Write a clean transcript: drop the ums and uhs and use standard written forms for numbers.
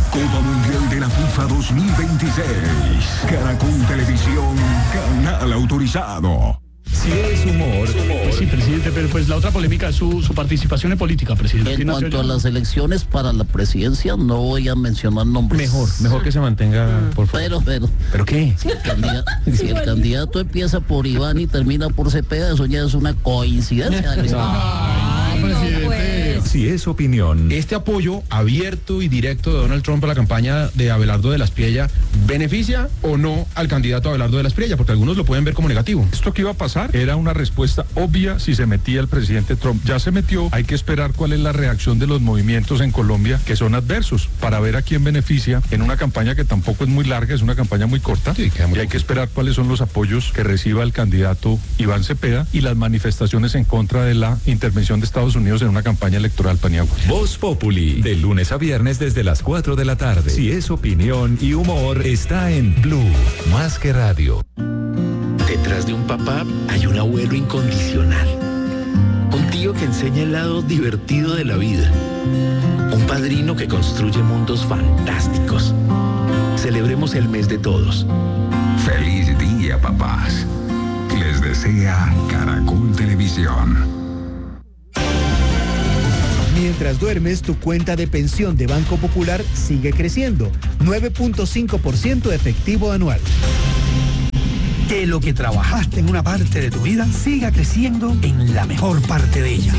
Copa Mundial de la FIFA 2026. Caracol Televisión, canal autorizado. Si es humor. Pues sí, presidente, pero pues la otra polémica es su participación en política, presidente. En cuanto a las elecciones para la presidencia, no voy a mencionar nombres. Mejor que se mantenga, por favor. ¿Pero qué? Si el candidato empieza por Iván y termina por Cepeda, eso ya es una coincidencia. Presidente. Si es opinión. Este apoyo abierto y directo de Donald Trump a la campaña de Abelardo de la Espriella, ¿beneficia o no al candidato Abelardo de la Espriella? Porque algunos lo pueden ver como negativo. Esto que iba a pasar era una respuesta obvia si se metía el presidente Trump. Ya se metió, hay que esperar cuál es la reacción de los movimientos en Colombia que son adversos para ver a quién beneficia en una campaña que tampoco es muy larga, es una campaña muy corta. Sí, y hay que esperar cuáles son los apoyos que reciba el candidato Iván Cepeda y las manifestaciones en contra de la intervención de Estados Unidos en una campaña electoral paniagua. Voz Populi, de lunes a viernes desde las 4 de la tarde. Si es opinión y humor, está en Blue, más que radio. Detrás de un papá hay un abuelo incondicional. Un tío que enseña el lado divertido de la vida. Un padrino que construye mundos fantásticos. Celebremos el mes de todos. Feliz día, papás. Les desea Caracol Televisión. Mientras duermes, tu cuenta de pensión de Banco Popular sigue creciendo. 9.5% efectivo anual. Que lo que trabajaste en una parte de tu vida siga creciendo en la mejor parte de ella.